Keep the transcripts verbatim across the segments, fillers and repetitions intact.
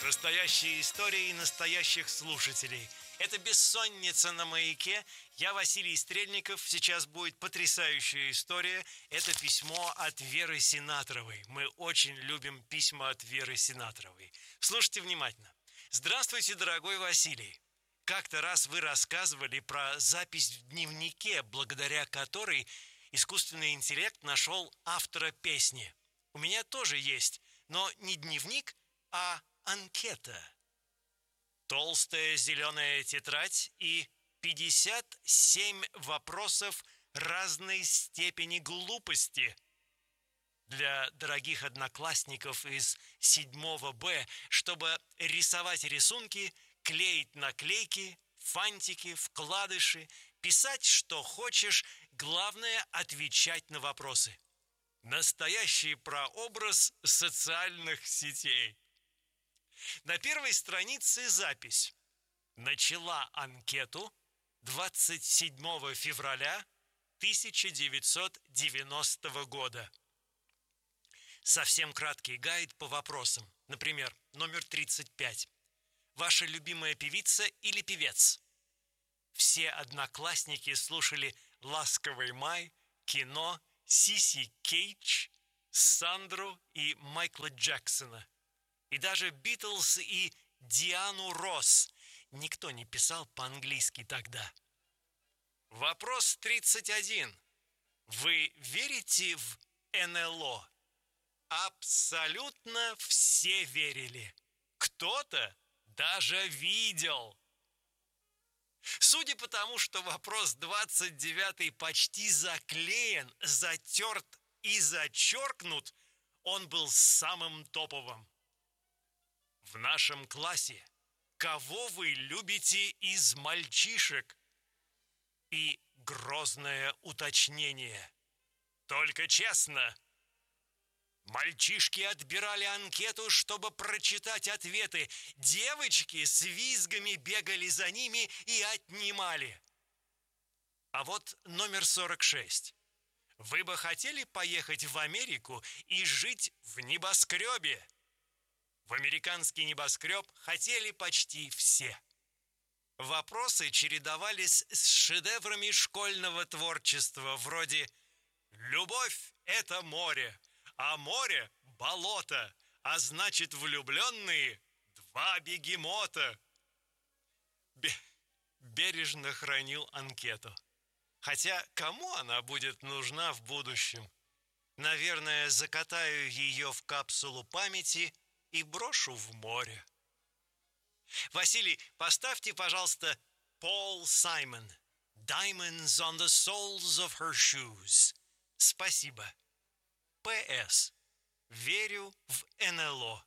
Настоящие истории настоящих слушателей. Это «Бессонница на маяке». Я Василий Стрельников. Сейчас будет потрясающая история. Это письмо от Веры Синатровой. Мы очень любим письма от Веры Синатровой. Слушайте внимательно. Здравствуйте, дорогой Василий. Как-то раз вы рассказывали про запись в дневнике, благодаря которой искусственный интеллект нашел автора песни. У меня тоже есть, но не дневник, а анкета. Толстая зеленая тетрадь и пятьдесят семь вопросов разной степени глупости. Для дорогих одноклассников из седьмого Б, чтобы рисовать рисунки, клеить наклейки, фантики, вкладыши, писать, что хочешь, главное – отвечать на вопросы. Настоящий прообраз социальных сетей. На первой странице запись. Начала анкету двадцать седьмого февраля тысяча девятьсот девяностого года. Совсем краткий гайд по вопросам. Например, номер тридцать пять. Ваша любимая певица или певец? Все одноклассники слушали «Ласковый май», кино, Сиси Кейдж, Сандру и Майкла Джексона. И даже Битлз и Диану Росс. Никто не писал по-английски тогда. Вопрос тридцать один. Вы верите в эн эл о? Абсолютно все верили. Кто-то даже видел. Судя по тому, что вопрос двадцать девятый почти заклеен, затерт и зачеркнут, он был самым топовым. В нашем классе кого вы любите из мальчишек? И грозное уточнение. Только честно. Мальчишки отбирали анкету, чтобы прочитать ответы. Девочки с визгами бегали за ними и отнимали. А вот номер сорок шесть. Вы бы хотели поехать в Америку и жить в небоскребе? В американский небоскреб хотели почти все. Вопросы чередовались с шедеврами школьного творчества, вроде «Любовь – это море», а море – болото, а значит влюбленные – два бегемота. Бе- бережно хранил анкету. Хотя кому она будет нужна в будущем? Наверное, закатаю ее в капсулу памяти и брошу в море. Василий, поставьте, пожалуйста, Пол Саймон. Diamonds on the soles of her shoes. Спасибо. П С. Верю в эн эл о.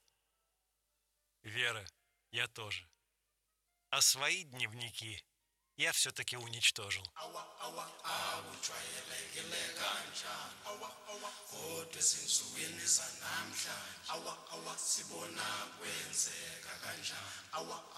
Вера, я тоже. А свои дневники я все-таки уничтожил.